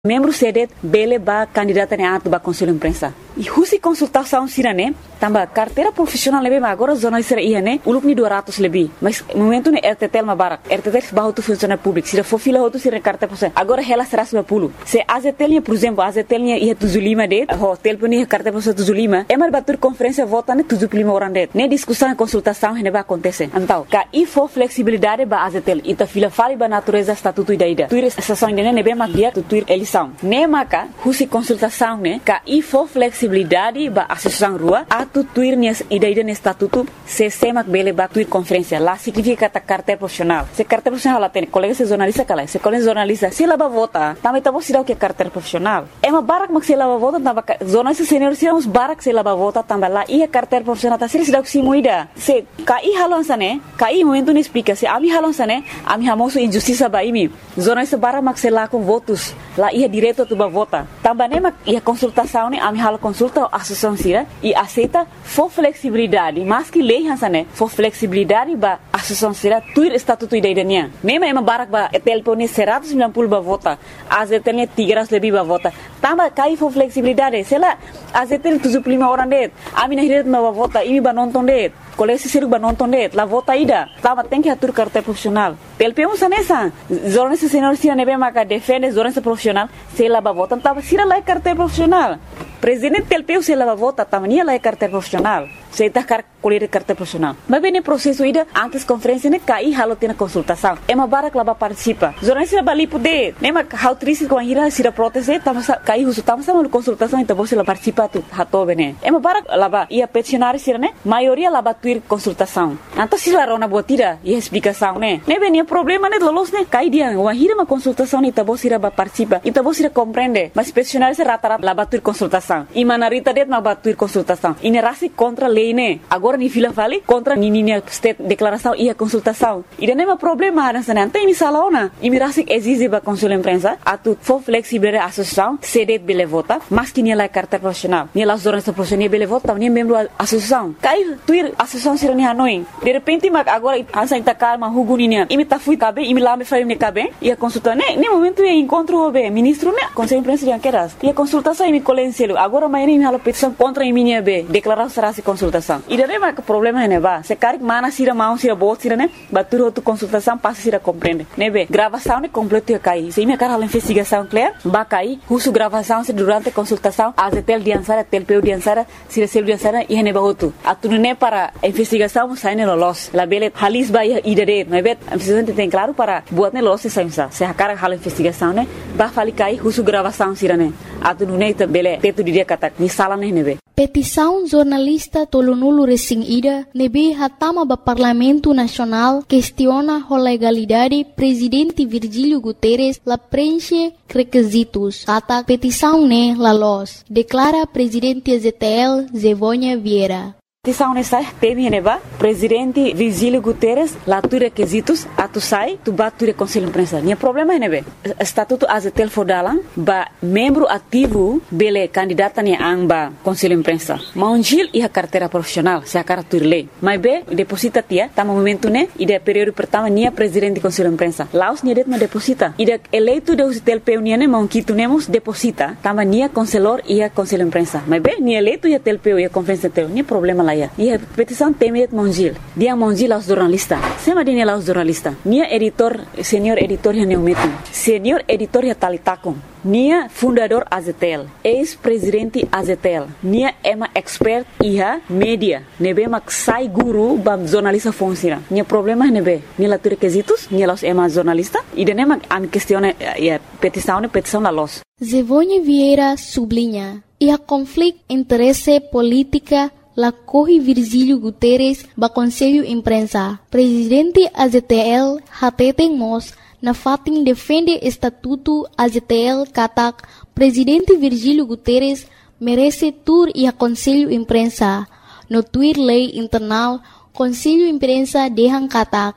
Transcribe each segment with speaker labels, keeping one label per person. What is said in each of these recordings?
Speaker 1: Membro sede bele ba candidata ne atu ba conselho imprensa. E husi consultação sirane, tamba carteira profissional lebe agora jornalista ia ne, uluk ni 200 lebih. Mas momento ne RTTL mabarak. RTTL bahu tu funcionário público. Sira for fila outro sira carteira profissional. Agora ela será sua pulo. Se AZTL por exemplo, AZTL ia tuzulima de, hotel puni carteira profissional tuzulima. É mar batur conferência vota ne tuzulima orang de. Ne discussão e consultação ne ba acontecer. Então, ka e for flexibilidade ba AZTL ita fila fali ba natureza estatuto ida. Tuir estação ne be magia tu tuir Nemaka, husi consultação, né? Ka ifo flexibilidade ba associação rua, atu tuir nias ida ne estatuto, se semak bele ba tuir conferência. Lá significa ta carteira profissional. Se carteira profissional lá tem colega se jornalista kala, se colega jornalista, se lá ba vota, também tá bom se dá o que é carteira profissional. É uma barak mak se lá ba vota, tamba jornalista senior se uns barak se lá ba vota, tamba lá ia carteira profissional, tá se dá o que se muida. Se ka i halon sane, ka i momento ne explica se ami halon sane, ami hamoso injustiça ba imi. Jornalista barak mak se lá com votos, lá ia direto tu ba vota. Também nema ia consultação ne ami hal consulta a associação sira e aceita for flexibilidade, mas que lei hansane for flexibilidade ba associação sira tuir estatuto idaiania. Nema ema barak ba telpone 190 ba vota. AZTL 300 lebih ba vota. Tambah kai for flexibilidade, sela AZTL 75 orang det. Ami na hiret ba vota, imi ba nonton det. Kolesi siru ba nonton det, la vota ida. Tambah tem que atur carteira profissional. TLP sanesa. Jornalista senior sira nebe maka defende jornalista profissional, se la ba vota, tambah sira la carteira profissional. Presidente TLP se la ba vota, tambah nia la carteira profissional. Se está colher carteira profissional. Mas bem, no processo ida, antes conferência, né, cai halo tem a consultação. É uma barra que lá participa. Jornalista bali poder, né, mas how triste com a ira se a proteste, tamo cai uso, tamo sama consultação, então você lá participa tu hatobe, né. É uma barra lá ba ia peticionário sira, né, maioria lá ba tuir consultação. Então se lá rona botira e explicação, né. Né bem, problema né lolos, né, cai dia, uma ira uma consultação, então você lá ba participa, então você compreende. Mas peticionário se rata-rata lá ba tuir consultação. E manarita det ma ba tuir consultação. Inerasi contra ne. Agora ni fila vale contra ni state declaração e a consultação. E não é um problema nessa não tem misalona. E mirasi exige ba conselho imprensa a tu for flexível a associação cede bele vota, mas que ni la carta profissional. Ni la jornalista profissional bele vota, ni membro associação. Cai tuir associação sira ni hanoi. De repente mag agora ansa ita calma huguninia. Imi ta fui cabe, imi lá me fai me cabe e a consulta ne momento e encontro o ministro ne conselho imprensa de anqueras. E a consultação imi colencielo. Agora mais imi halo petição contra imi ne be declaração será se consultação. E daí vai que problema né ba se cari mana sira mau sira bot sira né batur outro consultação passa sira compreende né be gravação né completo cai se minha cara a investigação clear ba cai uso gravação se durante consultação AZTL de ansara TLP de ansara sira sel de ansara e né ba outro atunu né para investigação sai né lolos la bele halis ba idade né be investigação tem claro para buat né lolos se a cara a investigação né ba fali cai uso gravação sira né atunu né bele teto dia kata ni sala né be
Speaker 2: petição jornalista Tolonulu Resing Ida nebe hatama ba Parlamento Nacional questiona a legalidade presidente Virgílio Guterres la preenche requisitos. Kata petição ne la los, declara presidente ZTL Zevônia Vieira.
Speaker 1: Petição nessa teme neba presidente Virgílio Guterres lá tu requisitos atu sai tu bature conselho imprensa. Nia problema nebe estatuto AZTL fodalan ba membro ativo bele candidata ne amba conselho imprensa. Maunjil e a carteira profissional se a carteira lei. Mas be deposita tia tama momento ne ide período pertama nia presidente conselho imprensa. Laos nia det ma deposita. Ide eleito de UZTLP unia ne maunkitu nemos deposita tama nia conselor e a conselho imprensa. Mas be nia eleito e a TLP e a conferência tel nia problema lá. E a petição tem Mongil. Dia Mongil aos jornalistas. Sema dine aos jornalistas. Nia editor, senior editor ya neumetu. Senior editor ya talitakon. Nia fundador AZTL. Ex-presidente AZTL. Nia ema expert iha media. Nebe mak sai guru bam jornalista fonsira. Nia problema nebe. Nia la requisitos. Nia los ema jornalista. E de nema am questione petição la los.
Speaker 2: Zevônia Vieira sublinha. E a conflito interesse política la corre Virgílio Guterres ba Conselho Imprensa. Presidente AZTL hateten mos na fatin defende estatuto AZTL katak Presidente Virgílio Guterres merece tur e a Conselho Imprensa. No tuir lei internal Conselho Imprensa dehang katak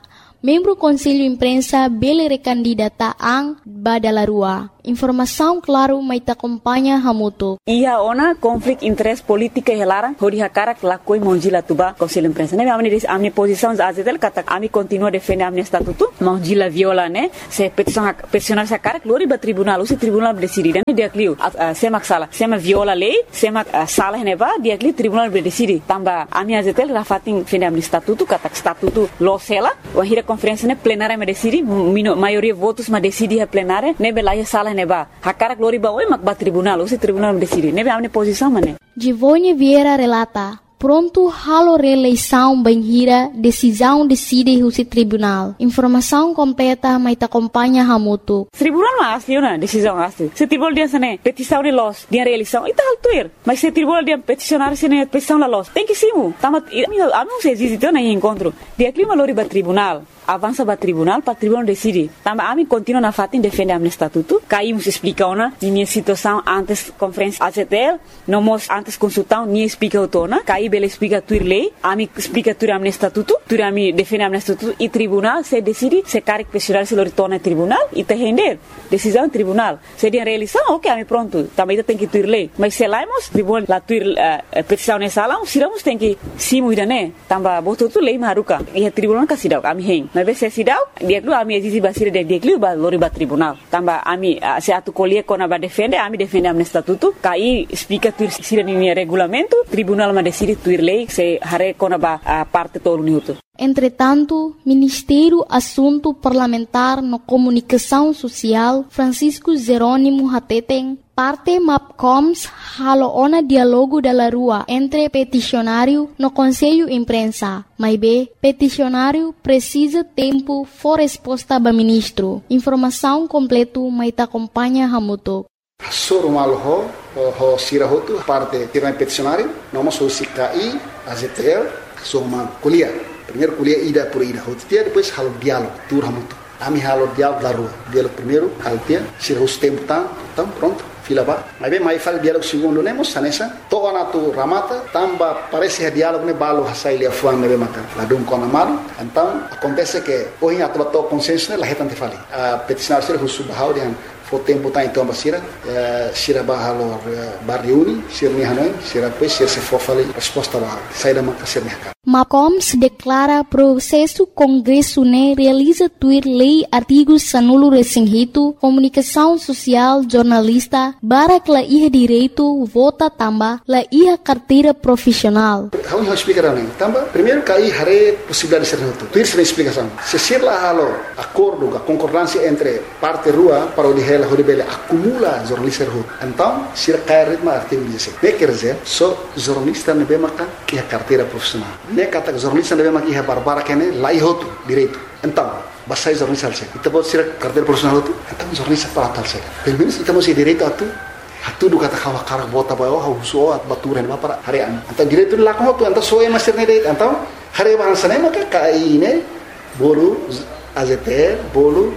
Speaker 2: membro Conselho Imprensa bele recandidata ang Badalarua. Informação claro mai ta acompanha hamuto.
Speaker 1: Ia ona konflik interesse politika helarang hodi hakarak lakoi monjila tuba Conselho Imprensa. Ne amni posição azetel kata ami continua defender amni statuto monjila viola ne se peticionar sa karak lori ba tribunal usi tribunal decidi ne dia kliu semak sala sema viola lei semak salah neba dia kliu tribunal decidi tamba ami azetel rafating defender amni statuto kata statuto losela wahira conferência ne plenária me decidi maioria votos ma decidi a plenária ne belaya salah neba hakarak lori ba oi mak ba tribunal usi tribunal decidi nebe amni posição mane
Speaker 2: Givone Vieira relata pronto halo reeleição banhira decisão decide o tribunal informação completa mai ta acompanha hamuto
Speaker 1: tribunal mas liuna decisão asli se tribunal dia sane petição de los dia reeleição ita altuir mas se tribunal dia peticionar sene petição la los tem que simu tamat ami se existe na encontro dia clima lori ba tribunal avança para tribunal decide. Também a mim continua na fatin defende a minha estatuto. Caímos explicar ona minha situação antes conferência ACTL, não mos antes consultar nem explica o tona. Caí bela explica tudo lei, a mim explica tudo a minha estatuto, tudo a mim defende a minha estatuto e tribunal se decide se carrega questionar se lo retorna tribunal e te render decisão tribunal. Se dia reeleição, ok, a mim pronto. Também tem que tudo lei. Mas se laimos tribunal la tudo petição nessa sala, siramos tem que simu ida né. Também botou tudo lei maruca. E a tribunal que sidau, a mim hen. Mas se sidau dia klu ami exisi basira dia klu ba lori ba tribunal tamba ami se atu colie kona ba defende ami defende am statuto kai explica tur sira ni regulamento tribunal ma decide tur lei se hare kona ba parte todo minuto.
Speaker 2: Entretanto, Ministério Assunto Parlamentar no Comunicação Social Francisco Jerônimo Hateteng parte MAPCOMS halo ona dialogo da rua entre peticionário no Conselho Imprensa. Mas peticionário precisa tempo for resposta ba ministro. Informação completo mai ta acompanha hamuto.
Speaker 3: Soro malo ho sirahotu parte tiran peticionário, nós o CKI, AZTL, soma kuliah. Primeiro kuliah ida por ida, depois halo diálogo, tur hamuto. Ami halo diálogo da rua. Diálogo primeiro, altia, sirahus tempo tam pronto. Fila ba, mas mais fala diálogo segundo nemos sanesa, toa na tu ramata, tamba parece diálogo ne balo hasai lia fuang ne mata, la dum kona malu, então acontece que hoje a to consenso ne la hetan te fali. A peticionar ser husu bahau dian fo tempo tá então basira, sira bahalo barriuni, sirni hanoi, sira depois se for fali resposta bahau, sai da mata sirni haka.
Speaker 2: MAPCOMS declara processo Congresso ne realiza tuir lei artigos sanulo resinghito, comunicação social, jornalista, barak la iha direito, vota tamba, la iha carteira profissional.
Speaker 3: Vamos explicar também. Tamba, primeiro cair hare possibilidade de ser reto. Tuir se explicação. Se ser lá halo acordo, a concordância entre parte rua para o de ela horibele acumula jornalista reto. Então, se cair ritmo artigo 16. Ne quer dizer, só jornalista ne be maka iha carteira profissional. Ne kata jornalista ne be maka iha barbara kene la ihoto direito. Então, basta jornalista saja. Kita buat sira carteira profissional itu, então jornalista para tal saja. Pelo menos kita masih direito atu do kata kawa karak bota bayo hauso at baturan ba para harian. Então direito la ko tu, então soe master ne direito. Então hare bahasa ne maka kai ne bolu AZTL bolu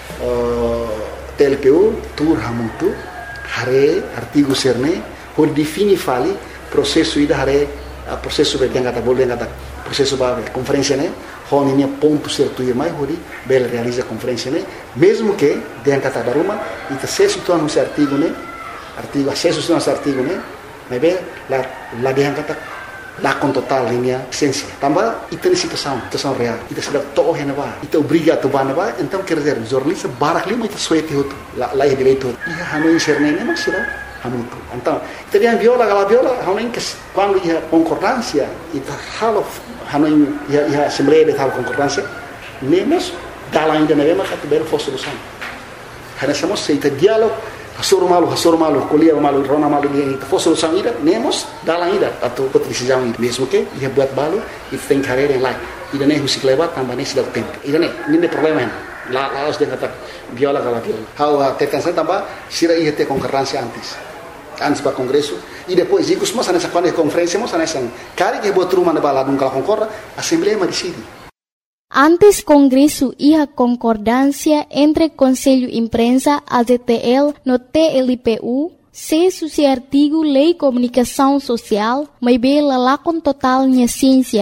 Speaker 3: TLPU tur hamutu hare artigo serne por defini fali processo ida hare processo be yang kata bolu yang kata processo ba conferência ne honinha ponto certo e mais hori bela realiza conferência ne mesmo que den kata daruma ita se situa no artigo ne artigo acesso no artigo ne mas be la den kata la com total linha essência tamba ita ni situação real ita sudah toh henaba ita obriga to banaba então quer dizer jornalista barak lima ita suete hotu la direito ia hanu serne ne mas hamutu. Então, teriam viola, hanuin que quando ia concordância, ita halo hanuin ia assembleia de tal concordância, nemos dalam ainda na mesma categoria for solução. Hanasamos se ita diálogo, hasoro malu, kuliah malu, rona malu dia ita for solução ida, nemos dalam ida atau decisão ida. Mesmo que ia buat balu, ita tem carreira em lá. Ida nem musik lebat tambah nem sudah tempo. Ida nem problema. La harus dia kata viola kalau viola. How tetan saya tambah sira ia te concordância antes para congresso e depois digo mas nessa quando conferência mas nessa cara que botou uma na balada nunca concorda a assembleia decide.
Speaker 2: Antes congresso ia concordância entre Conselho Imprensa AZTL no TLPU se artigo Lei Comunicação Social mas be lalakon total nya ciência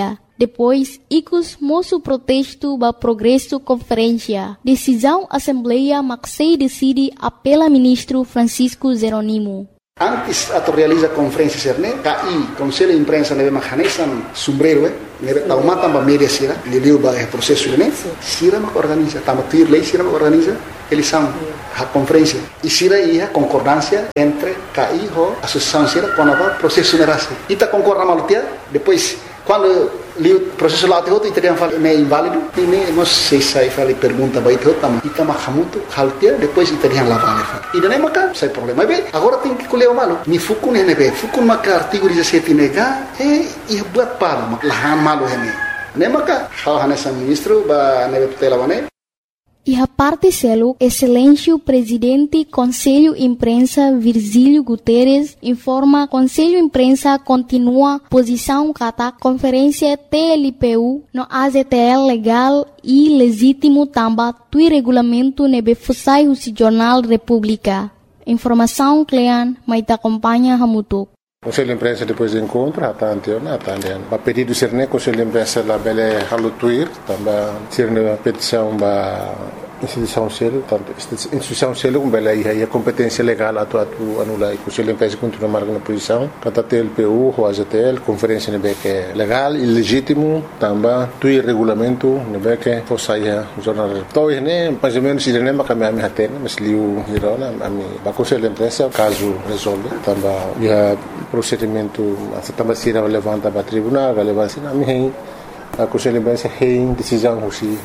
Speaker 2: Depois, icos moço protesto ba progresso conferência. Decisão Assembleia Maxei decide apela ministro Francisco Jeronimo.
Speaker 3: Antes ato realiza conferência serne, KI, Conselho de Imprensa nebe mahanesan sombrero, nebe taumata ba media sira, liliu ba processo ne, sira ma organiza, tama tuir lei sira ma organiza, eles são a conferência. E sira ia concordância entre KI ho associação sira quando va processo nerase. Ita concorda malutia, depois quando li o processo lá outro italiano fala é inválido, e nem não sei se fala pergunta vai ter outra, ita mahamuto haltia, depois italiano lá vale. E não é maca, sai problema. Bem, agora tem que colher o malo. Me fuku nene be, fuku maca artigo 17 nega, e buat palo, lahan malo hene. Nem maca, hal hanesa ministro ba nebe tutela wane.
Speaker 2: E a parte selo, excelência presidente Conselho Imprensa Virgílio Guterres informa Conselho Imprensa continua posição kata conferência TLPU no AZTL legal e legítimo tamba tui regulamento nebe fusai o Jornal República. Informação Clean, mas te acompanha Hamutuk.
Speaker 4: Conselho de Imprensa depois do encontro, a pedido ser ne Conselho de Imprensa la bele halutuir, também ser ne petição ba instituição selo, tanto instituição selo com bele aí a competência legal atu anula e Conselho de Imprensa continua marcando posição, kata TLPU, o AZTL, conferência nebe que legal e legítimo, também tui regulamento nebe que fosaia jornal. Então ne mais ou menos ele nem macam ami hatene, mas liu hirona ami ba Conselho de Imprensa caso resolve, também procedimento também se levanta para tribunal, relevância na minha a Conselho de Imprensa tem decisão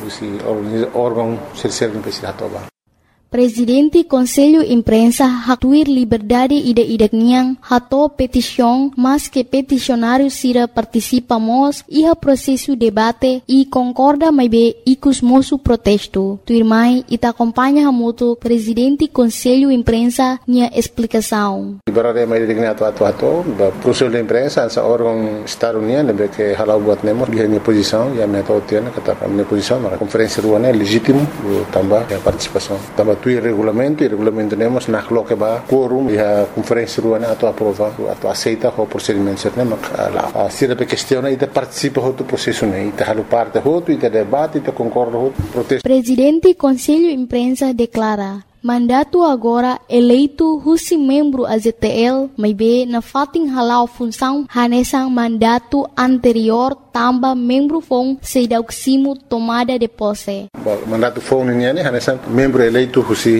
Speaker 4: o órgão terceiro de imprensa atoba.
Speaker 2: Presidente Conselho Imprensa hatuir liberdade ide niang hato petição, mas que peticionário sira participamos e a processo debate e concorda mais bem icos moço protesto. Tuirmai ita acompanha hamuto Presidente Conselho Imprensa nia explicação.
Speaker 4: Liberdade mais digna atu Conselho de Imprensa essa órgão Estado união nebe que halau buat nemo dia minha posição e a minha totiana kata minha posição na conferência ruana legítimo também a participação também tu regulamento temos na que ba quorum e a conferência ruana atu aprova atu aceita o procedimento certo mas a sira pe questiona e participa do processo né e halu parte e debate e concorda protesto.
Speaker 2: Presidente Conselho Imprensa declara mandato agora eleito husi membro AZTL mas be na fating halau função hanesang mandato anterior tamba membro fong sedauksimo tomada de posse.
Speaker 4: Mandato fong niya ne hanesang membro eleito husi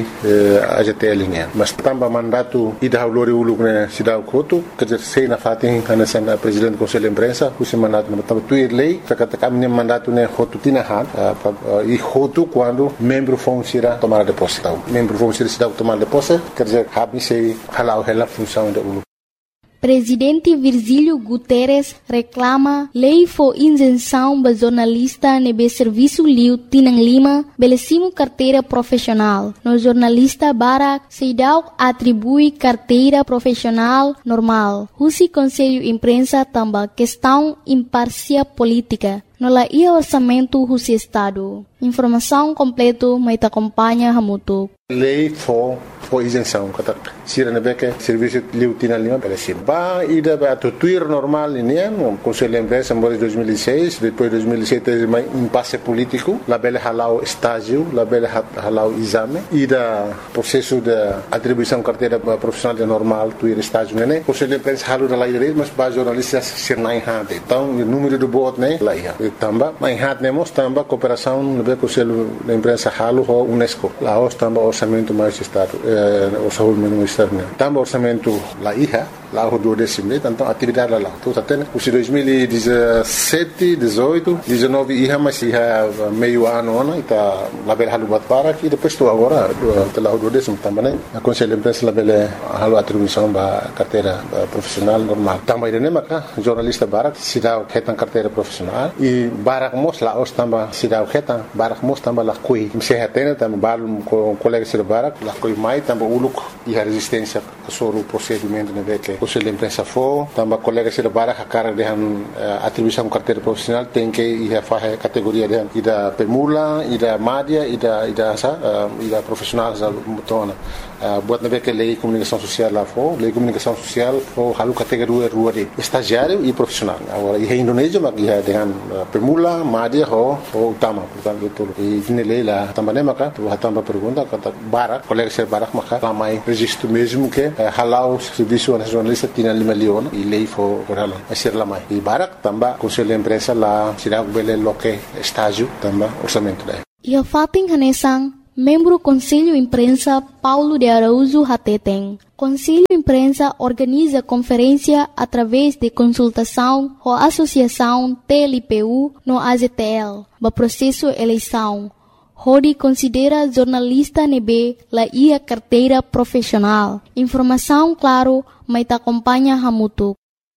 Speaker 4: AZTL niya. Mas tamba mandato ida haulori uluk ne sidau kotu kerja sei na fating hanesang presidente Conselho de Imprensa husi mandato na tamba tuir lei katakan ne mandato ne hotu tinahan e hotu quando membro fong sira tomada de posse. Membro vão ser cidade tomar de posse, quer dizer, habem se halau a função da ULU.
Speaker 2: Presidente Virgílio Guterres reclama lei for isenção ba jornalista nebe serviço liu tinang lima belecimo carteira profissional. No jornalista Barak Seidau atribui carteira profissional normal. Husi Conselho Imprensa tamba questão imparcial política. No la ia orçamento Husi Estado. Informação completo mas te acompanha Hamutuk.
Speaker 4: Lei for isenção, kata sira nebe que serviço liu tinang lima belecimo. Ba ida ba tuir normal ini Conselho de Imprensa em 2006, depois 2007 mais impasse político, la bele halau estágio, la bele halau exame, ida processo de atribuição carteira profissional normal, tuir estágio né. Conselho de Imprensa halu da lei mas ba jornalistas ser na enhate. Então o número do voto né lá ia. Tamba, mas enhate nemos tamba cooperação nebe Conselho de Imprensa halu ho UNESCO. Lá os tamba orçamento mais estado, orçamento mais externo. Tamba orçamento lá ia. Lá o 12º, então atividade lá. Tudo até, os 2017, 18, 19 ia mas ia meio ano, está lá bela halu bat para e depois estou agora lá o 12º também. A Conselho de Imprensa lá bela halu atribuição ba carteira profissional normal. Também de nemaca jornalista Barak se dá o carteira profissional e Barak mos lá os também se dá o Barak mos também lá coi. Se retém também balu com colegas de Barak lá coi mais também uluk e a resistência sobre o procedimento né que Conselho de Imprensa for, também colega se bara a cara de atribuição carteira profissional tem que ir a categoria de ida pemula, ida média, ida profissional za mutona. Buat nabe que lei comunicação social lá for, lei comunicação social for halu categoria rua de estagiário e profissional. Agora em Indonésia mak ia dengan pemula, média ou utama, portanto betul. E ini lei lá também maka tu tambah pergunta kata barak, colega se barak maka ramai registro mesmo que halau serviço nacionalista tinha 5 milhões e lei for halau. Ser lamai. E barak tambah Conselho de Imprensa lá sirag bele loke estágio tambah orçamento daí.
Speaker 2: Ia fating hanesang membro Conselho Imprensa Paulo de Araújo Hateteng. Conselho Imprensa organiza conferência através de consultação com a Associação TLPU no AZTL, no processo eleição. Hodi considera jornalista nebe la ia carteira profissional. Informação claro, mas te acompanha hamutuk.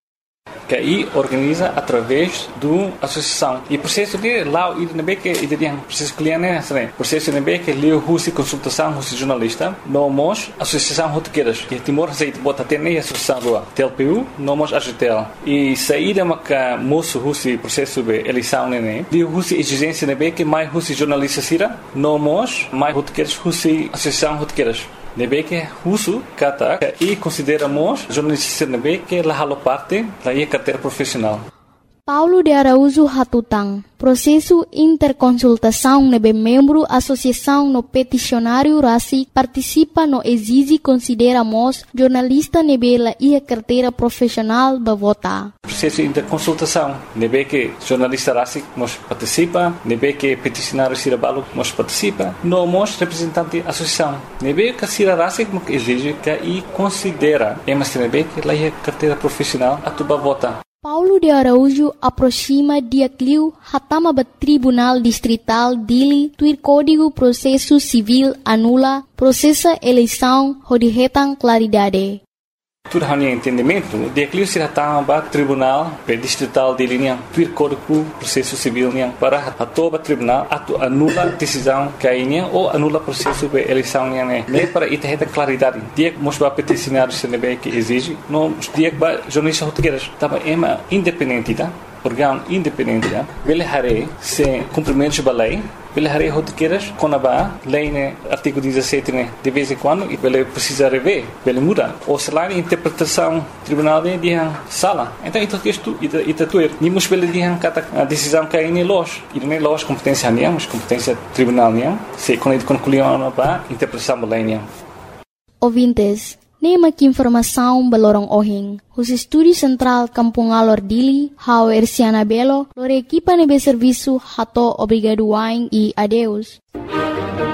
Speaker 5: Que aí organiza através do associação e processo de lá e também que tem processo cliente né processo também que leu russo consultação russo jornalista nomos associação rotequeiras que Timor Receita bota até nem associação do TLPU nomos AGTL e saída maca moço russo processo de eleição né de russo exigência também que mais russo jornalista sira nomos mais rotequeiras russo associação rotequeiras nebe que russo kata e consideramos jornalistas nebe que la halo parte da carteira profissional.
Speaker 2: Paulo de Araújo Hatutang, processo interconsultação nebe membro associação no peticionário RACI participa no exige consideramos jornalista nebe la ia carteira profissional ba vota.
Speaker 5: Processo interconsultação nebe que jornalista RACI nos participa, nebe que peticionário Cirabalo nos participa, nomos representante associação nebe que Cira RACI exige que e considera emas nebe que la ia carteira profissional atuba vota.
Speaker 2: Paulo de Araújo aproxima dia cliu hatama ba Tribunal Distrital Dili tuir Código Processo Civil anula processa eleição hodihetang claridade.
Speaker 5: Tudo hanya entendimento, dia cliu se hatama ba Tribunal Distrital Dili niang tuir Código Processo Civil niang para hatoba tribunal atu anula decisão kainya ou anula processo de eleição niang ne para itaheta claridade. Dia mos ba peticionário se nebe que exige, no dia ba jornalista rotegueiras tava ema independente tá? Órgão independente tá? Vele hare se cumprimento da lei. Vele hare rotegueiras quando ba lei né artigo 17 né de vez em quando e vele precisa rever, vele muda. Ou se lá interpretação tribunal de dia sala. Então isso texto ita tuer. Nimos vele dia kata a decisão que aí los. E nem los competência niam, competência tribunal niam. Se quando concluiu ba interpretação da lei niam.
Speaker 2: Ouvintes, nema que informação balorong ohing. Os Estúdio Central Kampung Alor Dili, hao Erciana Belo, lore equipa nebe serviço hato obrigado waing e adeus.